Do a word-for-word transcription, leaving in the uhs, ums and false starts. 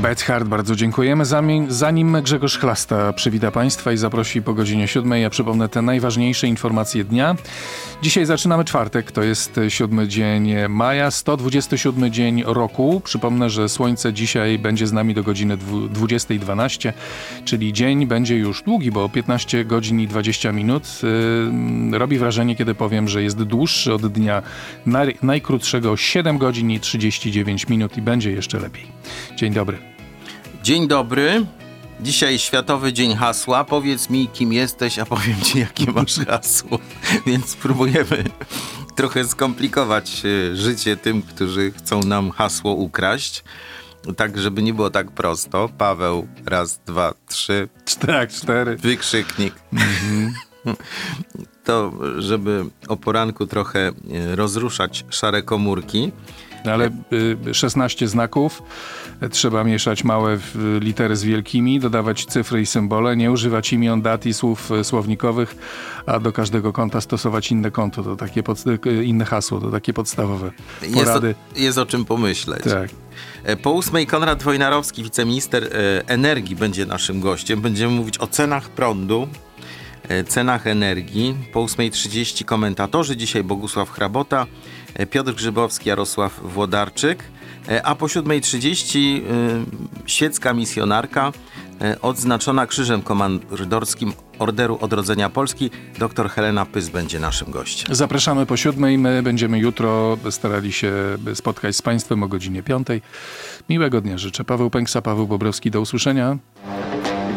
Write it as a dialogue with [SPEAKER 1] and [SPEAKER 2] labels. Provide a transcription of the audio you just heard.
[SPEAKER 1] Beth Hart, bardzo dziękujemy. Zanim Grzegorz Chlasta przywita Państwa i zaprosi po godzinie siódmej, ja przypomnę te najważniejsze informacje dnia. Dzisiaj zaczynamy czwartek, to jest siódmy dzień maja, sto dwudziesty siódmy dzień roku. Przypomnę, że słońce dzisiaj będzie z nami do godziny dwudziestej dwanaście, czyli dzień będzie już długi, bo piętnaście godzin i dwadzieścia minut. Yy, robi wrażenie, kiedy powiem, że jest dłuższy od dnia naj, najkrótszego siedem godzin i trzydzieści dziewięć minut i będzie jeszcze lepiej. Dzień dobry.
[SPEAKER 2] Dzień dobry. Dzisiaj Światowy Dzień Hasła. Powiedz mi, kim jesteś, a powiem ci, jakie masz hasło. Więc spróbujemy trochę skomplikować życie tym, którzy chcą nam hasło ukraść. Tak, żeby nie było tak prosto. Paweł, raz, dwa, trzy.
[SPEAKER 1] Tak, cztery.
[SPEAKER 2] Wykrzyknik. Mhm. To, żeby o poranku trochę rozruszać szare komórki.
[SPEAKER 1] Ale szesnaście znaków, trzeba mieszać małe litery z wielkimi, dodawać cyfry i symbole, nie używać imion, dat i słów słownikowych, a do każdego konta stosować inne konto, to takie pod, inne hasło, to takie podstawowe porady.
[SPEAKER 2] Jest o, jest o czym pomyśleć.
[SPEAKER 1] Tak.
[SPEAKER 2] Po ósmej Konrad Wojnarowski, wiceminister energii, będzie naszym gościem. Będziemy mówić o cenach prądu, cenach energii. Po ósmej trzydzieści komentatorzy, dzisiaj Bogusław Hrabota, Piotr Grzybowski, Jarosław Włodarczyk, a po siódmej trzydzieści świecka misjonarka odznaczona Krzyżem Komandorskim Orderu Odrodzenia Polski, dr Helena Pys będzie naszym gościem.
[SPEAKER 1] Zapraszamy po siódmej, my będziemy jutro starali się spotkać z Państwem o godzinie piątej. Miłego dnia życzę. Paweł Pęksa, Paweł Bobrowski, do usłyszenia.